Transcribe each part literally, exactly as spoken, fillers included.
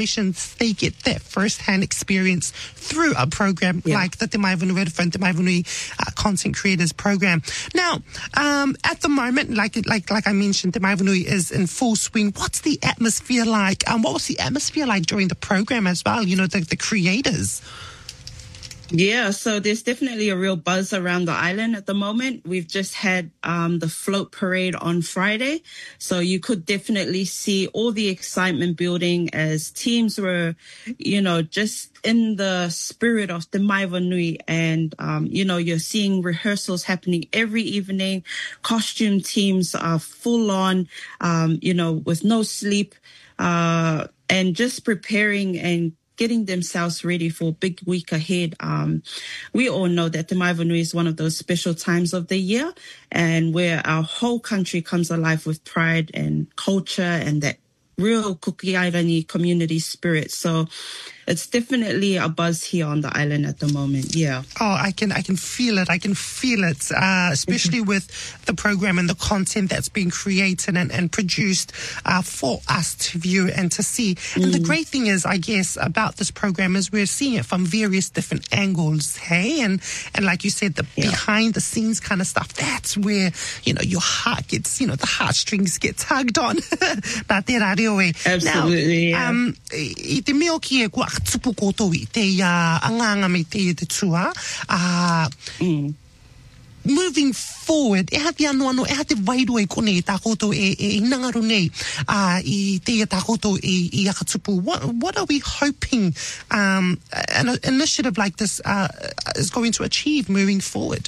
they get that first-hand experience through a program yeah. like the Te Mai Whanui Te Mai Whanui uh, Content Creators Program. Now, um, at the moment, like like like I mentioned, Te Mai Whanui is in full swing. What's the atmosphere like? Um, what was the atmosphere like during the program as well? You know, the, the creators. Yeah, so there's definitely a real buzz around the island at the moment. We've just had um, the float parade on Friday. So you could definitely see all the excitement building as teams were, you know, just in the spirit of Te Mai Whanui. And, um, you know, you're seeing rehearsals happening every evening. Costume teams are full on, um, you know, with no sleep, uh, and just preparing and getting themselves ready for a big week ahead. Um, we all know that Te Mai Whanui is one of those special times of the year and where our whole country comes alive with pride and culture and that real Kukiairani community spirit. So it's definitely a buzz here on the island at the moment. Yeah. Oh, I can, I can feel it. I can feel it, uh, especially with the program and the content that's being created and, and produced, uh, for us to view and to see. Mm. And the great thing is, I guess, about this program is we're seeing it from various different angles. Hey, and, and like you said, the yeah. behind the scenes kind of stuff, that's where, you know, your heart gets, you know, the heartstrings get tugged on. Absolutely. Now, yeah. um, i te meo ki e kua tupu koutou I te uh, anganga me te te tua. Uh, mm. Moving forward, e hati anu anu, e hati wairua I kone I tā koutou e, e inangaru nei uh, I te tā koutou I, I akatupu. What, what are we hoping um, an initiative like this uh, is going to achieve moving forward?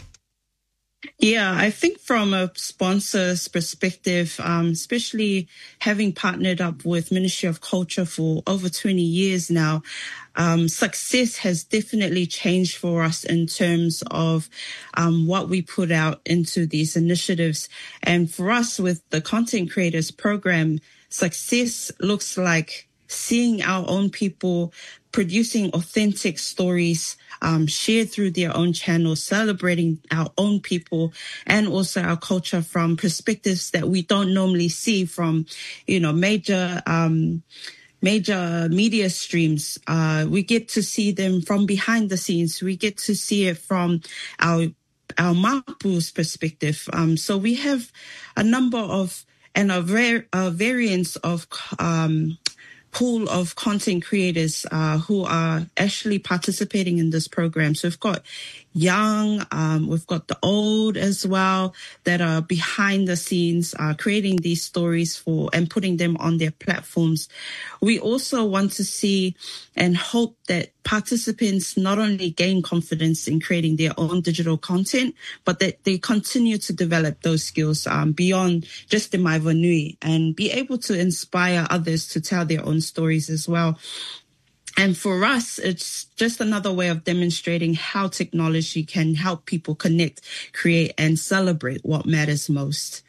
Yeah, I think from a sponsor's perspective, um, especially having partnered up with Ministry of Culture for over twenty years now, um, success has definitely changed for us in terms of um, what we put out into these initiatives. And for us with the Content Creators Program, success looks like seeing our own people producing authentic stories um, shared through their own channels, celebrating our own people and also our culture from perspectives that we don't normally see from, you know, major um, major media streams. Uh, we get to see them from behind the scenes. We get to see it from our our Mapu's perspective. Um, so we have a number of and a, var- a variance of um pool of content creators uh, who are actually participating in this program. So we've got young, um, we've got the old as well that are behind the scenes, uh, creating these stories for and putting them on their platforms. We also want to see and hope that participants not only gain confidence in creating their own digital content, but that they continue to develop those skills um, beyond just Te Mai Whanui and be able to inspire others to tell their own stories as well. And for us, it's just another way of demonstrating how technology can help people connect, create, and celebrate what matters most.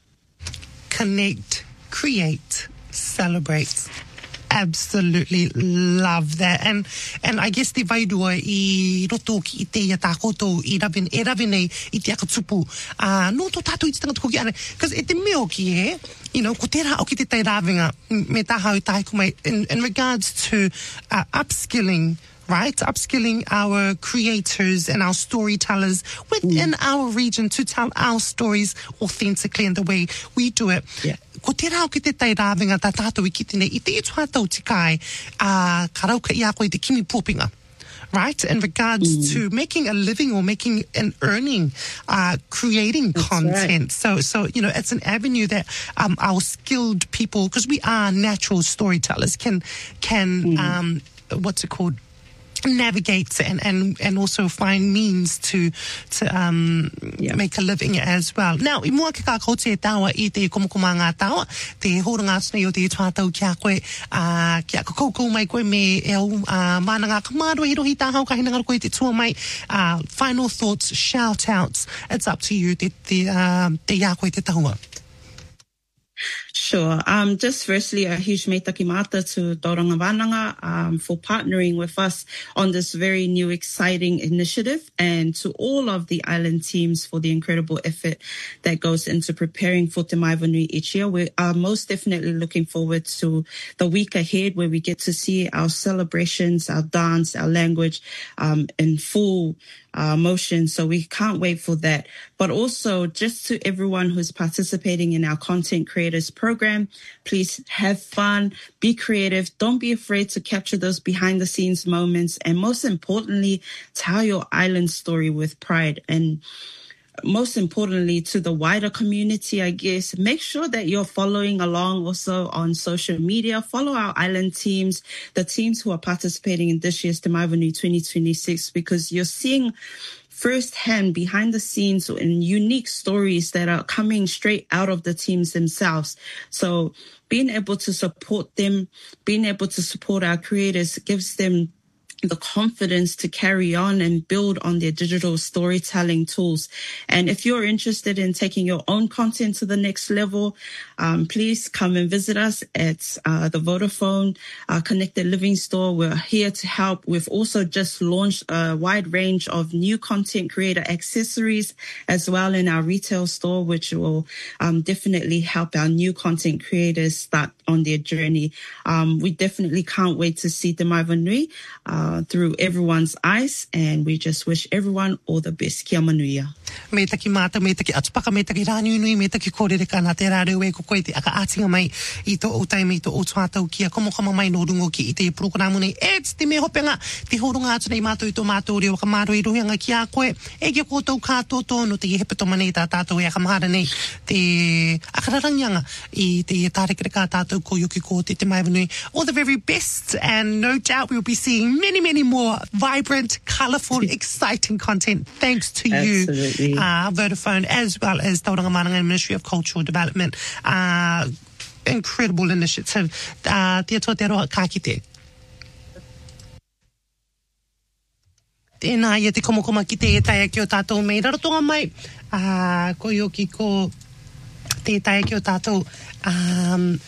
Connect, create, celebrate. Absolutely love that. And and I guess te wairua I roto ki I te ia tā koutou I rawin, e rawin nei I te akatupu. Uh, no tō tātou I te tangata koki ana. Because e te meo ki he, you know, ko tērā au ki te tai rāwinga me tā hau tai kumai in, in regards to uh, upskilling, right? Upskilling our creators and our storytellers within mm. our region to tell our stories authentically in the way we do it. Yeah. Ko te rao ki te tai rāwinga tā tātou I kite nei, I te etu hātau tikai, uh, ka rauka I a koe te kimi pōpinga, right? In regards mm. to making a living or making an earning, uh, creating That's content. Right. So, so, you know, it's an avenue that, um, our skilled people, because we are natural storytellers, can, can, mm. um, what's it called? navigate and, and, and also find means to, to, um, yeah. make a living as well. Now, I mua ke ka kau te tawa I te komokoma ngā tawa, te horanga snei o te tuatau kia koe, uh, kia ka koukou mai koe me e au, uh, mana ngā kamarua I rohi tāhau ka hinangaro koe te tua mai, uh, final thoughts, shout outs, it's up to you, te, te, uh, te ia koe te tahua. Sure. Um, just firstly, a huge meitaki mata to Tauranga Wānanga um, for partnering with us on this very new, exciting initiative, and to all of the island teams for the incredible effort that goes into preparing for Te Maiwanui each year. We are most definitely looking forward to the week ahead, where we get to see our celebrations, our dance, our language um, in full Uh, motion. So we can't wait for that. But also, just to everyone who's participating in our Content Creators Program, please have fun, be creative, don't be afraid to capture those behind the scenes moments, and most importantly, tell your island story with pride. And most importantly, to the wider community, I guess, make sure that you're following along also on social media. Follow our island teams, the teams who are participating in this year's Te Maiwanui twenty twenty-six, because you're seeing firsthand behind the scenes and unique stories that are coming straight out of the teams themselves. So being able to support them, being able to support our creators gives them the confidence to carry on and build on their digital storytelling tools. And if you're interested in taking your own content to the next level, um, please come and visit us at uh, the Vodafone uh, Connected Living Store. We're here to help. We've also just launched a wide range of new content creator accessories as well in our retail store, which will um, definitely help our new content creators start on their journey. Um, we definitely can't wait to see Te Maiwanui uh, through everyone's eyes, and we just wish everyone all the best. Kia manuia. Me taki mata, me taki atupaka, me taki rāniunui, me taki kōrereka nā te rāreu e ko koe te aka ātinga mai i tō o taime i tō o tuatau kia komokama mai no rungo ki i te programu nei. E te me hopenga, te horunga atu nei mātou i tō mātou reo ka māro i rohianga ki a koe. E kia kōtou kātou tōno te hepetoma nei tā tātou e aka mahara nei te akararangianga i te tārekere kā tātou ko yoki ko te Te Maiwanui. All the very best, and no doubt we'll be seeing many, many more vibrant, colourful, exciting content thanks to Absolutely. you, uh, Vodafone, as well as Tauranga Mānanga Ministry of Cultural Development. Uh, incredible initiative. Uh, Te atua te aroha ka kite. Tēnā ia te komokoma ki te e taia ki o tātou mei. Rarotonga mai, uh, ko yoki ko te taia ki o tātou um,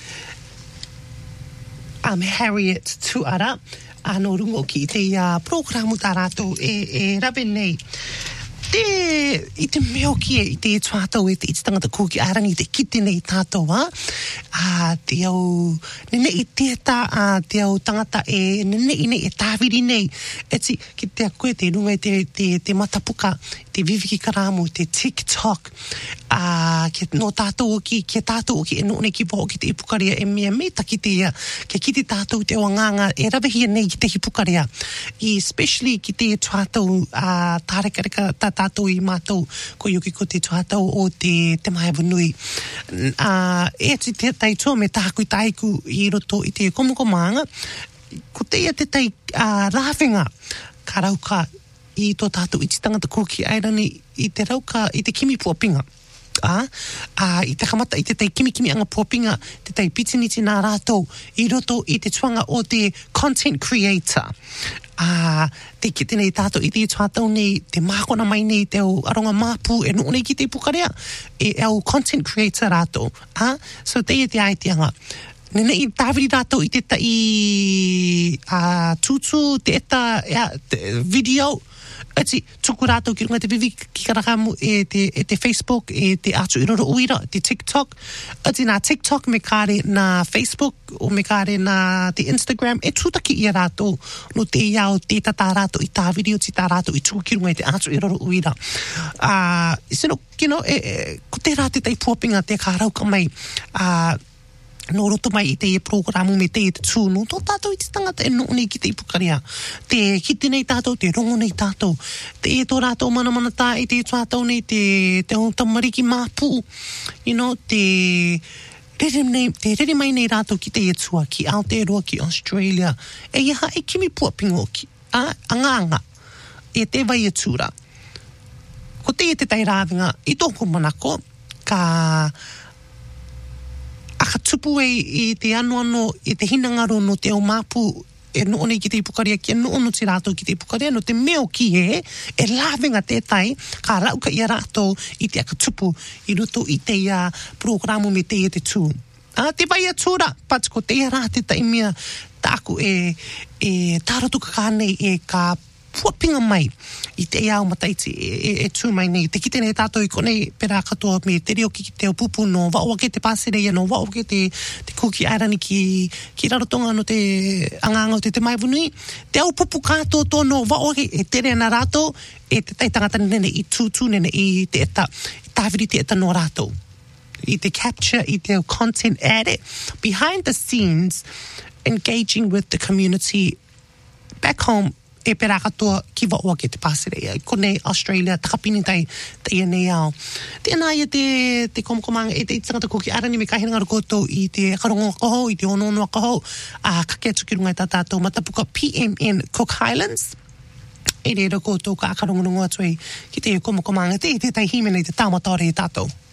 um, Harriet Tuara. Ano rungo ki te uh, programu tā rātou e, e rawe nei. Te, i te meo ki e, i te tuatau e te iti tangata kūki ārangi te kite nei tātou, ha? Uh, te au, nene i tētā, uh, te au tangata e, nene i nei e tāwiri nei. Eti, ki te a koe te runga te, te, te matapuka, te viviki karamu, te TikTok, uh, ke no tātou ki, ke tātou ki, e no nei ki poho ki te ipukaria, e mea me taki te ia, ke ki te tātou te o nganga, e rawehia nei ki te hipukaria. I especially ki te tuatau, uh, tārekareka tā tātou i mātou, ko yoki ko te tuatau o te Te Maiwanui. Uh, e ati te taitua me tākui taiku i roto i te komokomanga, ko te ia te tai uh, rāwhenga, ka rauka i tō tātou iti tangata kūki airani i te rauka, i te kimi puapinga. Ah, uh, i te kamata, i te tai kimi kimi anga puapinga, te tai pitiniti nā rātou, i roto i te tuanga o te content creator. Ah, uh, te ki tenei tātou i te tuatau nei, te mākona mai nei, te au aronga māpū, e nō nei ki te pukarea, e au content creator rātou. Ah, so te i te aitianga. Nene i tāwiri rātou i te tai uh, tūtū, te eta, yeah, te video, ati, tuku rātou ki runga te vivi ki karakamu e te, e te Facebook, e te atu i roro uira, te TikTok. Ati nā TikTok me kāre nā Facebook, o me kāre nā te Instagram, e tūtaki i rātou no te iau, te tata rātou i tā video, ti tā rātou i tuku ki runga i te atu i roro uira. Uh, sino, you know, e, e, ko te rā te tai puapinga te kā rauka mai, uh, no roto mai i te e programu me te e te tūnu, tō tātou i te tangata e nō nei ki te ipukaria. Te kite nei tātou, te rongo nei tātou. Te e tō rātou mana mana tā i te tātou nei, te, te tamariki māpū, you know, te rere, nei, te rere mai nei rātou ki te e tua, ki Aotearoa, ki Australia. E iha e kimi puapingo ki, a, anga anga, e te vai e tūra. Ko te e te tai rāwinga, i tōku manako, ka aka tupu e i te anu ano, i te hinangaro no te o māpū, e no nei ki te ipukaria, ki e no no te rātou ki te ipukaria, no te meo ki e, e lawenga tētai, ka rauka i a rātou i te aka tupu, i roto i te uh, programu me te e te tū. Ah, te vai atura, pats ko te rā te taimia tāku e, e tāratuka kānei e ka puapinga mai i te iau mataiti e, e, e tū mai nei. Te kite nei tātou i konei pera katoa me te reo ki te o pupu no wao ke te pāsere ia no wao ke te, te kuki airani ki, ki rarotonga no te anganga o te te maivunui. Te au pupu kātoa tō no wao ke e tere ana rātou e te taitangata nene i tūtū nene i te eta, i tāwhiri te eta no rātou. I te capture, i te content edit, behind the scenes, engaging with the community back home, e pera katoa ki waoa ke te pāsere ia. Ko nei Australia, takapini tai, tai nei au. Tēnā ia te, te komakomanga, e te tangata ko ki arani me kahinanga rakoto i te karongo kaho, i te ononoa kaho, a kake atu ki runga i tātātou matapuka P M N Cook Highlands. E re rako tō ka akarongo atu ki te komakomanga, te te tai hime nei te tāmatore i tātou.